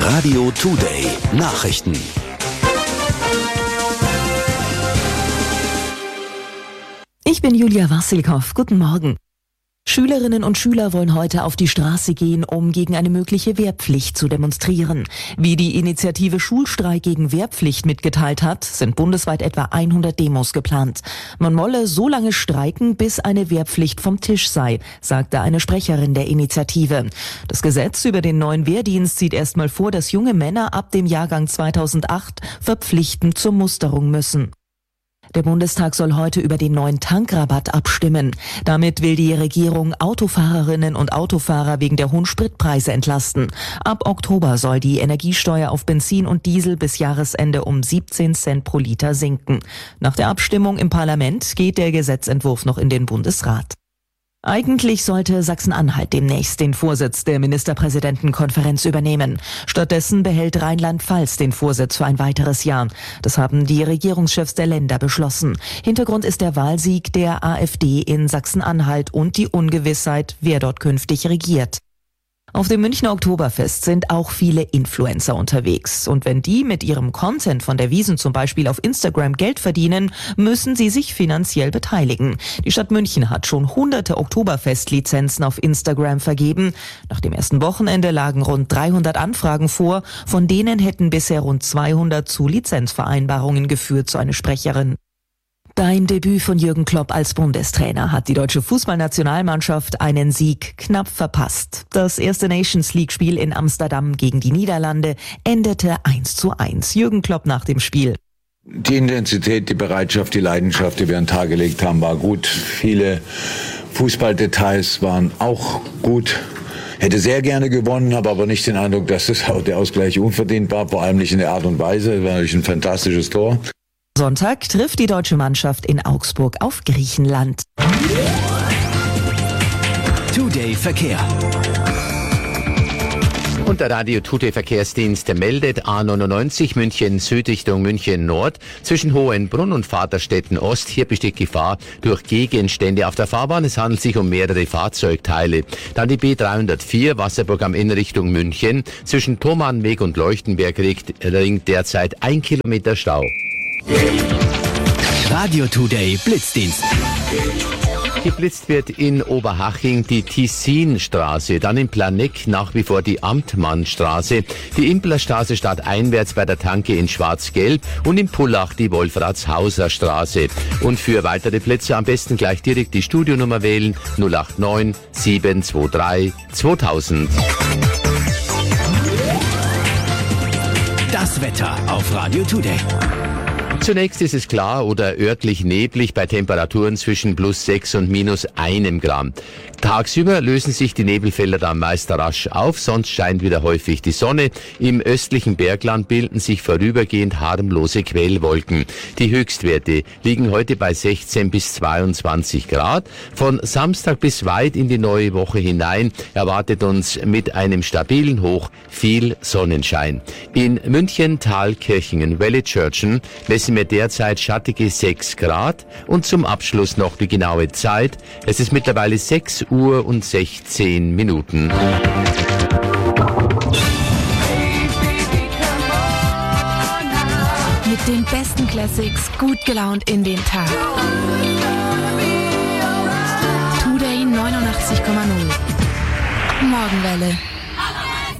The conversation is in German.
Radio Today Nachrichten. Ich bin Julia Wassilkow. Guten Morgen. Schülerinnen und Schüler wollen heute auf die Straße gehen, um gegen eine mögliche Wehrpflicht zu demonstrieren. Wie die Initiative Schulstreik gegen Wehrpflicht mitgeteilt hat, sind bundesweit etwa 100 Demos geplant. Man wolle so lange streiken, bis eine Wehrpflicht vom Tisch sei, sagte eine Sprecherin der Initiative. Das Gesetz über den neuen Wehrdienst sieht erstmal vor, dass junge Männer ab dem Jahrgang 2008 verpflichtend zur Musterung müssen. Der Bundestag soll heute über den neuen Tankrabatt abstimmen. Damit will die Regierung Autofahrerinnen und Autofahrer wegen der hohen Spritpreise entlasten. Ab Oktober soll die Energiesteuer auf Benzin und Diesel bis Jahresende um 17 Cent pro Liter sinken. Nach der Abstimmung im Parlament geht der Gesetzentwurf noch in den Bundesrat. Eigentlich sollte Sachsen-Anhalt demnächst den Vorsitz der Ministerpräsidentenkonferenz übernehmen. Stattdessen behält Rheinland-Pfalz den Vorsitz für ein weiteres Jahr. Das haben die Regierungschefs der Länder beschlossen. Hintergrund ist der Wahlsieg der AfD in Sachsen-Anhalt und die Ungewissheit, wer dort künftig regiert. Auf dem Münchner Oktoberfest sind auch viele Influencer unterwegs. Und wenn die mit ihrem Content von der Wiesn zum Beispiel auf Instagram Geld verdienen, müssen sie sich finanziell beteiligen. Die Stadt München hat schon hunderte Oktoberfestlizenzen auf Instagram vergeben. Nach dem ersten Wochenende lagen rund 300 Anfragen vor. Von denen hätten bisher rund 200 zu Lizenzvereinbarungen geführt, so eine Sprecherin. Beim Debüt von Jürgen Klopp als Bundestrainer hat die deutsche Fußballnationalmannschaft einen Sieg knapp verpasst. Das erste Nations-League-Spiel in Amsterdam gegen die Niederlande endete 1:1. Jürgen Klopp nach dem Spiel. Die Intensität, die Bereitschaft, die Leidenschaft, die wir an den Tag gelegt haben, war gut. Viele Fußballdetails waren auch gut. Hätte sehr gerne gewonnen, habe aber nicht den Eindruck, dass der Ausgleich unverdient war, vor allem nicht in der Art und Weise. Es war natürlich ein fantastisches Tor. Sonntag trifft die deutsche Mannschaft in Augsburg auf Griechenland. Today Verkehr. Und der Radio Today Verkehrsdienst meldet A99 München Süd Richtung München Nord zwischen Hohenbrunn und Vaterstetten Ost. Hier besteht Gefahr durch Gegenstände auf der Fahrbahn. Es handelt sich um mehrere Fahrzeugteile. Dann die B304 Wasserburg am Inn Richtung München zwischen Thomannweg und Leuchtenberg Ring derzeit 1 Kilometer Stau. Radio Today Blitzdienst. Geblitzt wird in Oberhaching die Tissinstraße, dann in Planegg nach wie vor die Amtmannstraße, die Implerstraße stadteinwärts bei der Tanke in Schwarz-Gelb und in Pullach die Wolfratshauser Straße. Und für weitere Plätze am besten gleich direkt die Studionummer wählen 089 723 2000. Das Wetter auf Radio Today. Zunächst ist es klar oder örtlich neblig bei Temperaturen zwischen +6 und -1 Grad. Tagsüber lösen sich die Nebelfelder dann meist rasch auf, sonst scheint wieder häufig die Sonne. Im östlichen Bergland bilden sich vorübergehend harmlose Quellwolken. Die Höchstwerte liegen heute bei 16 bis 22 Grad. Von Samstag bis weit in die neue Woche hinein erwartet uns mit einem stabilen Hoch viel Sonnenschein. In München, Thalkirchen und Wellitzschörtchen messen wir derzeit schattige 6 Grad. Und zum Abschluss noch die genaue Zeit. Es ist mittlerweile 6 Uhr und 16 Minuten. Mit den besten Classics gut gelaunt in den Tag. Today 89,0. Morgenwelle.